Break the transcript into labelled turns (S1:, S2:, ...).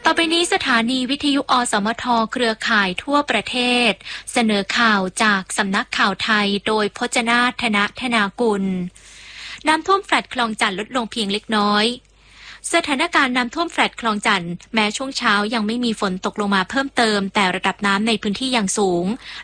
S1: ต่อไปนี้สถานีวิทยุอสมทเครือข่ายทั่วประเทศเสนอข่าวจากสำนักข่าวไทยโดยพจนาถธธนากุลน้ำท่วมแฟลตคลองจันทน์ลดลงเพียงเล็กน้อยสถานการณ์น้ำท่วมแฟลตคลองจันทน์แม้ช่วงเช้ายังไม่มีฝนตกลงมาเพิ่มเติมแต่ระดับน้ำในพื้นที่ยังสูง